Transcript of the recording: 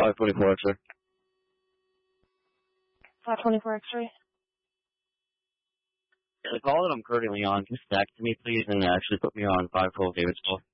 524 X-ray. 524 X-ray. The call that I'm currently on, can you stack to me, please, and actually put me on 512 David's call.